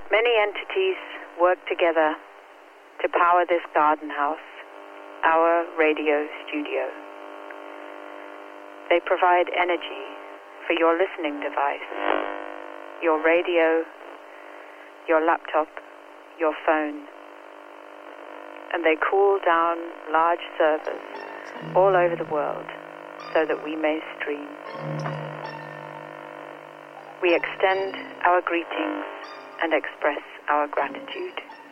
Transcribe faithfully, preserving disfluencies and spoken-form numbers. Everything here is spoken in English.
Many entities work together to power this garden house, our radio studio. They provide energy for your listening device, your radio, your laptop, your phone. And they cool down large servers all over the world so that we may stream. We extend our greetings and express our gratitude.